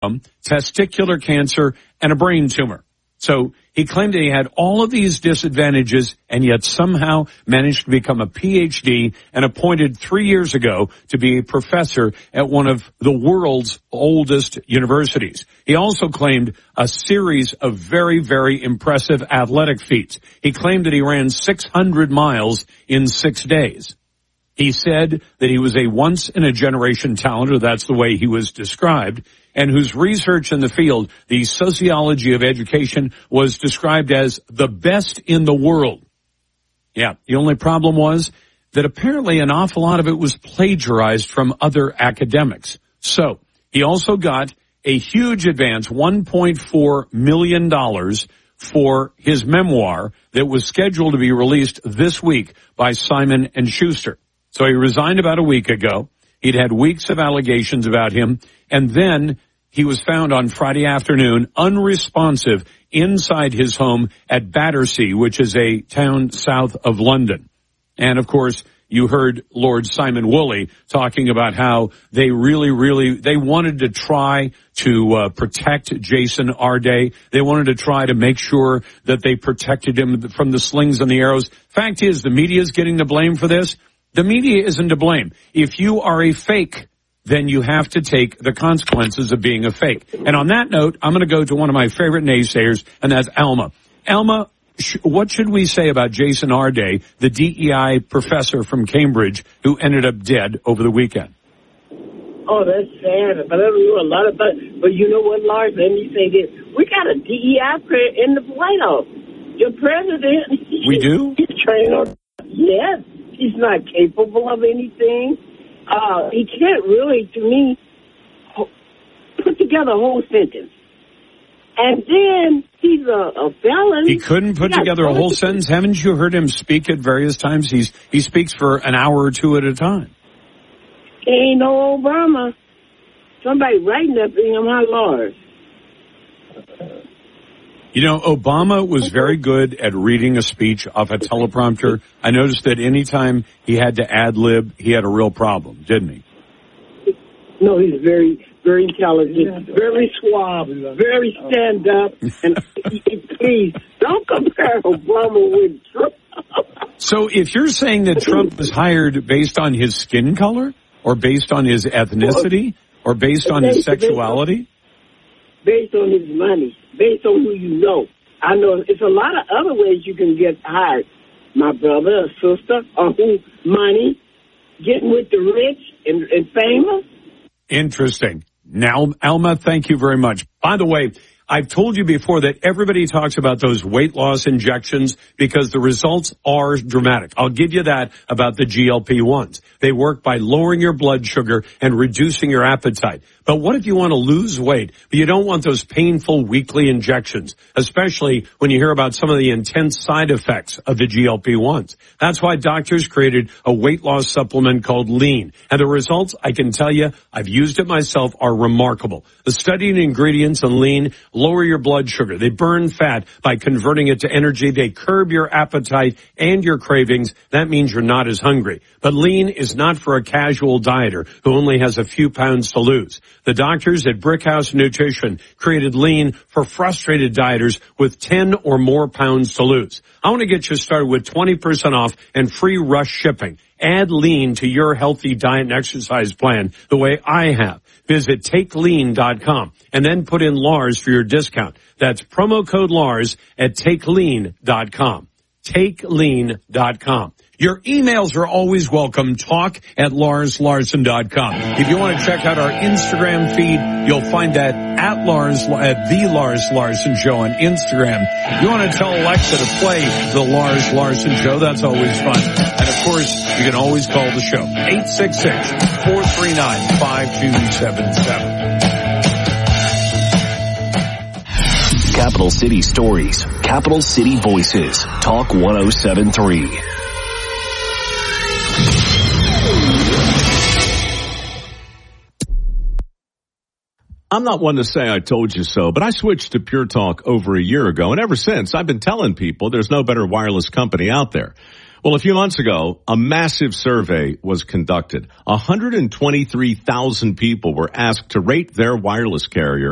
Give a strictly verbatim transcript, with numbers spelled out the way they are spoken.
testicular cancer, and a brain tumor. So he claimed that he had all of these disadvantages and yet somehow managed to become a P H D and appointed three years ago to be a professor at one of the world's oldest universities. He also claimed a series of very, very impressive athletic feats. He claimed that he ran six hundred miles in six days. He said that he was a once-in-a-generation talent, or that's the way he was described, and whose research in the field, the sociology of education, was described as the best in the world. Yeah, the only problem was that apparently an awful lot of it was plagiarized from other academics. So he also got a huge advance, one point four million dollars, for his memoir that was scheduled to be released this week by Simon and Schuster. So he resigned about a week ago. He'd had weeks of allegations about him, and then he was found on Friday afternoon unresponsive inside his home at Battersea, which is a town south of London. And, of course, you heard Lord Simon Woolley talking about how they really, really, they wanted to try to uh, protect Jason Arday. They wanted to try to make sure that they protected him from the slings and the arrows. Fact is, the media is getting the blame for this. The media isn't to blame. If you are a fake, then you have to take the consequences of being a fake. And on that note, I'm going to go to one of my favorite naysayers, and that's Alma. Alma, sh- what should we say about Jason Arday, the D E I professor from Cambridge who ended up dead over the weekend? Oh, that's sad. But I don't know a lot about it. But you know what, Lars? Let me say this. We got a D E I player in the White House. Your president. We do? He's trained on. Yes. He's not capable of anything. Uh, he can't really, to me, put together a whole sentence. And then he's a, a felon. He couldn't put he together a whole sentence. Haven't you heard him speak at various times? He's he speaks for an hour or two at a time. He ain't no Obama. Somebody writing up in him, how large. You know, Obama was very good at reading a speech off a teleprompter. I noticed that anytime he had to ad-lib, he had a real problem, didn't he? No, he's very, very intelligent, very suave, very stand-up. And please, don't compare Obama with Trump. So if you're saying that Trump was hired based on his skin color, or based on his ethnicity, or based on his sexuality? Based on his money. Based on who you know. I know it's a lot of other ways you can get hired. My brother or sister or who, money, getting with the rich and, and famous. Interesting. Now, Alma, thank you very much. By the way, I've told you before that everybody talks about those weight loss injections because the results are dramatic. I'll give you that about the G L P ones. They work by lowering your blood sugar and reducing your appetite. But what if you want to lose weight, but you don't want those painful weekly injections, especially when you hear about some of the intense side effects of the G L P ones? That's why doctors created a weight loss supplement called Lean. And the results, I can tell you, I've used it myself, are remarkable. The studied ingredients in Lean lower your blood sugar. They burn fat by converting it to energy. They curb your appetite and your cravings. That means you're not as hungry. But Lean is not for a casual dieter who only has a few pounds to lose. The doctors at Brickhouse Nutrition created Lean for frustrated dieters with ten or more pounds to lose. I want to get you started with twenty percent off and free rush shipping. Add Lean to your healthy diet and exercise plan the way I have. Visit take lean dot com and then put in Lars for your discount. That's promo code Lars at take lean dot com. take lean dot com. Your emails are always welcome. Talk at lars larson dot com. If you want to check out our Instagram feed, you'll find that at Lars, at the Lars Larson Show on Instagram. If you want to tell Alexa to play the Lars Larson Show, that's always fun. And of course, you can always call the show. eight six six, four three nine, five two seven seven. Capital City Stories, Capital City Voices, Talk one oh seven point three. I'm not one to say I told you so, but I switched to Pure Talk over a year ago, and ever since I've been telling people there's no better wireless company out there. Well, a few months ago, a massive survey was conducted. one hundred twenty-three thousand people were asked to rate their wireless carrier